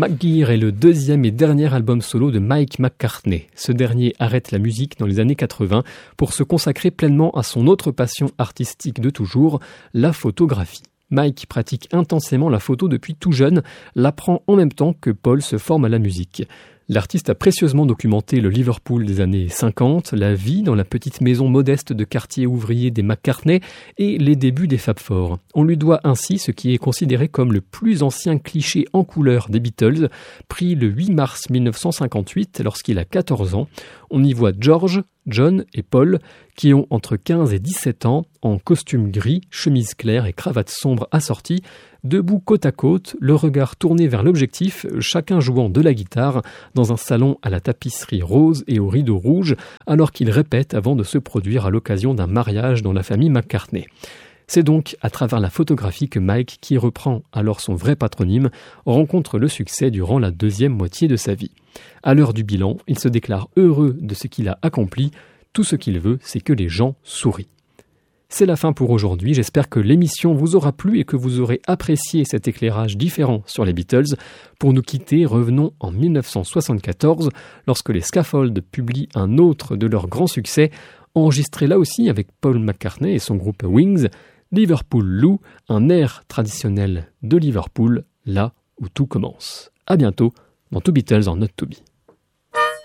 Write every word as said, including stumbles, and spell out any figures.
McGear est le deuxième et dernier album solo de Mike McCartney. Ce dernier arrête la musique dans les années quatre-vingts pour se consacrer pleinement à son autre passion artistique de toujours, la photographie. Mike pratique intensément la photo depuis tout jeune, l'apprend en même temps que Paul se forme à la musique. L'artiste a précieusement documenté le Liverpool des années cinquante, la vie dans la petite maison modeste de quartier ouvrier des McCartney et les débuts des Fab Four. On lui doit ainsi ce qui est considéré comme le plus ancien cliché en couleur des Beatles, pris le huit mars mille neuf cent cinquante-huit lorsqu'il a quatorze ans. On y voit George, John et Paul qui ont entre quinze et dix-sept ans, en costume gris, chemise claire et cravate sombre assortie, debout côte à côte, le regard tourné vers l'objectif, chacun jouant de la guitare, dans un salon à la tapisserie rose et aux rideaux rouges, alors qu'ils répètent avant de se produire à l'occasion d'un mariage dans la famille McCartney. C'est donc à travers la photographie que Mike, qui reprend alors son vrai patronyme, rencontre le succès durant la deuxième moitié de sa vie. À l'heure du bilan, il se déclare heureux de ce qu'il a accompli. Tout ce qu'il veut, c'est que les gens sourient. C'est la fin pour aujourd'hui. J'espère que l'émission vous aura plu et que vous aurez apprécié cet éclairage différent sur les Beatles. Pour nous quitter, revenons en mille neuf cent soixante-quatorze, lorsque les Scaffolds publient un autre de leurs grands succès, enregistré là aussi avec Paul McCartney et son groupe Wings, Liverpool Lou, un air traditionnel de Liverpool, là où tout commence. À bientôt dans To Beatles or Not To Be.